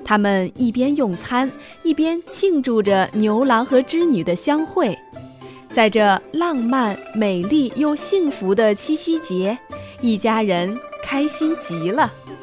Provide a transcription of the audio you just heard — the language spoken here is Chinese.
他们一边用餐，一边庆祝着牛郎和织女的相会。在这浪漫、美丽又幸福的七夕节，一家人开心极了。